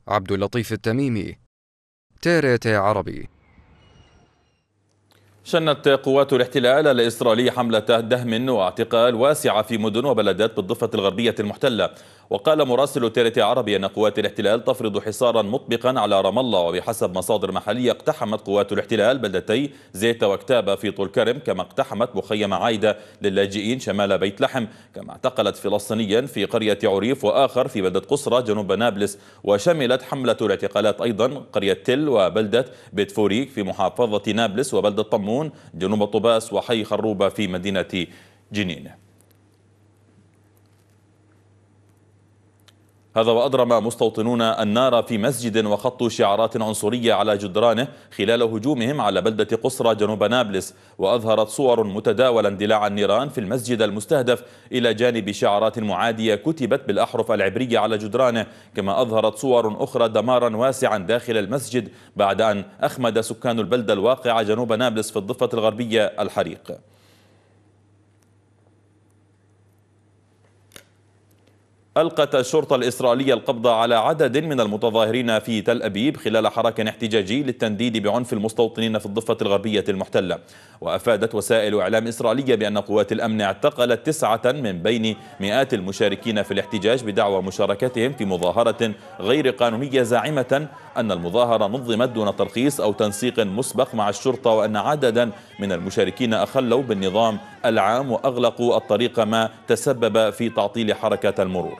عبد اللطيف التميمي، TRT عربي. شنت قوات الاحتلال الإسرائيلي حملة دهم واعتقال واسعة في مدن وبلدات بالضفة الغربية المحتلة. وقال مراسل TRT عربي أن قوات الاحتلال تفرض حصارا مطبقا على رام الله، وبحسب مصادر محلية اقتحمت قوات الاحتلال بلدتي زيتا وكتابة في طول كرم، كما اقتحمت مخيم عايدة للاجئين شمال بيت لحم، كما اعتقلت فلسطينيا في قرية عريف وآخر في بلدة قصرى جنوب نابلس. وشملت حملة الاعتقالات أيضا قرية تل وبلدة بيت فوريك في محافظة نابلس وبلدة طمون جنوب طوباس وحي خروبة في مدينة جنين. هذا وأضرم مستوطنون النار في مسجد وخطوا شعارات عنصرية على جدرانه خلال هجومهم على بلدة قصرى جنوب نابلس. وأظهرت صور متداولة اندلاع النيران في المسجد المستهدف إلى جانب شعارات معادية كتبت بالأحرف العبرية على جدرانه، كما أظهرت صور أخرى دمارا واسعا داخل المسجد بعد أن أخمد سكان البلدة الواقعة جنوب نابلس في الضفة الغربية الحريق. ألقت الشرطة الإسرائيلية القبض على عدد من المتظاهرين في تل أبيب خلال حراك احتجاجي للتنديد بعنف المستوطنين في الضفة الغربية المحتلة. وأفادت وسائل إعلام إسرائيلية بأن قوات الأمن اعتقلت 9 من بين مئات المشاركين في الاحتجاج بدعوى مشاركتهم في مظاهرة غير قانونية، زاعمة أن المظاهرة نظمت دون ترخيص أو تنسيق مسبق مع الشرطة، وأن عددا من المشاركين أخلوا بالنظام العام وأغلقوا الطريق، ما تسبب في تعطيل حركة المرور.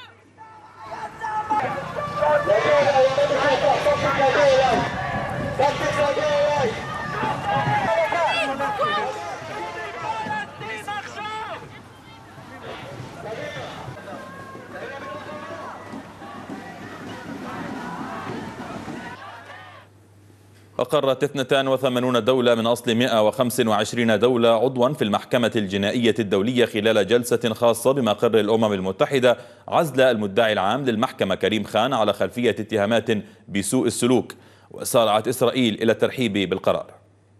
أقرت 82 دولة من أصل 125 دولة عضوا في المحكمة الجنائية الدولية خلال جلسة خاصة بمقر الأمم المتحدة عزل المدعي العام للمحكمة كريم خان على خلفية اتهامات بسوء السلوك. وسارعت إسرائيل إلى الترحيب بالقرار.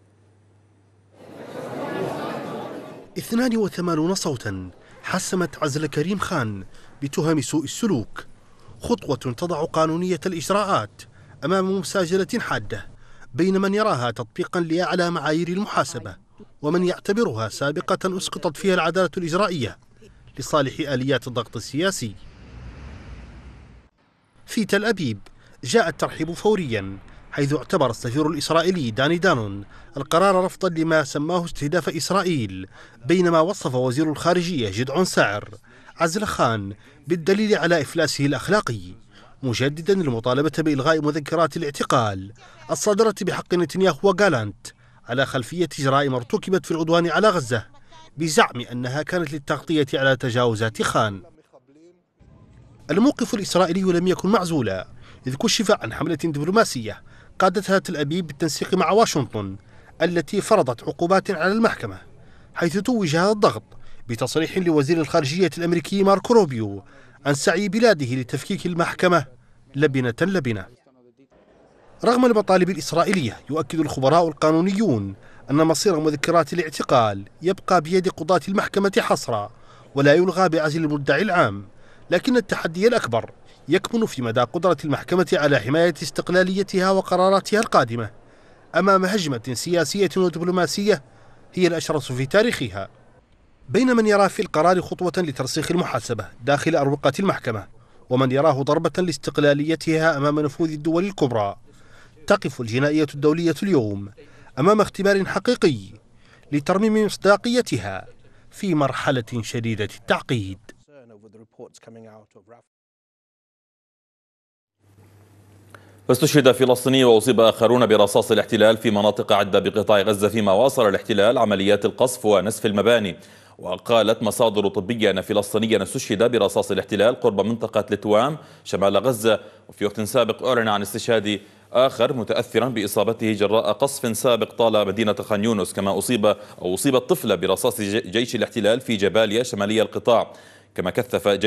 82 صوتا حسمت عزل كريم خان بتهم سوء السلوك، خطوة تضع قانونية الإجراءات أمام مساجلة حادة بين من يراها تطبيقا لأعلى معايير المحاسبة ومن يعتبرها سابقة أسقطت فيها العدالة الإجرائية لصالح آليات الضغط السياسي. في تل أبيب جاء الترحيب فوريا، حيث اعتبر السفير الإسرائيلي داني دانون القرار رفضا لما سماه استهداف إسرائيل، بينما وصف وزير الخارجية جدعون ساعر عزل خان بالدليل على إفلاسه الأخلاقي، مجددا المطالبة بإلغاء مذكرات الاعتقال الصادرة بحق نتنياهو وجالانت على خلفية جرائم ارتكبت في العدوان على غزة، بزعم أنها كانت للتغطية على تجاوزات خان. الموقف الإسرائيلي لم يكن معزولا، إذ كشف عن حملة دبلوماسية قادتها تل أبيب بالتنسيق مع واشنطن التي فرضت عقوبات على المحكمة، حيث توج هذا الضغط بتصريح لوزير الخارجية الأمريكي ماركو روبيو عن سعي بلاده لتفكيك المحكمة لبنة لبنة. رغم المطالب الإسرائيلية، يؤكد الخبراء القانونيون أن مصير مذكرات الاعتقال يبقى بيد قضاة المحكمة حصرا ولا يلغى بعزل المدعي العام، لكن التحدي الأكبر يكمن في مدى قدرة المحكمة على حماية استقلاليتها وقراراتها القادمة أمام هجمة سياسية ودبلوماسية هي الأشرس في تاريخها، بين من يرى في القرار خطوة لترسيخ المحاسبة داخل أروقة المحكمة ومن يراه ضربة لاستقلاليتها أمام نفوذ الدول الكبرى. تقف الجنائية الدولية اليوم أمام اختبار حقيقي لترميم مصداقيتها في مرحلة شديدة التعقيد. فاستشهد فلسطيني وأصيب آخرون برصاص الاحتلال في مناطق عدة بقطاع غزة، فيما واصل الاحتلال عمليات القصف ونسف المباني. وقالت مصادر طبية أن فلسطينيا استشهد برصاص الاحتلال قرب منطقة لتوام شمال غزة، وفي وقت سابق أعلن عن استشهاد آخر متأثرا بإصابته جراء قصف سابق طال مدينة خان يونس. كما أصيبت طفلة برصاص جيش الاحتلال في جباليا شمالي القطاع. كما كثف